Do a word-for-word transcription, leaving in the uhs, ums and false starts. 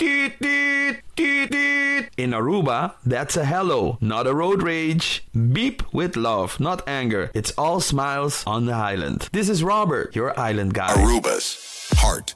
Toot, toot, toot, toot. In Aruba, that's a hello, not a road rage. Beep with love, not anger. It's all smiles on the island. This is Robert, your island guy. Aruba's heart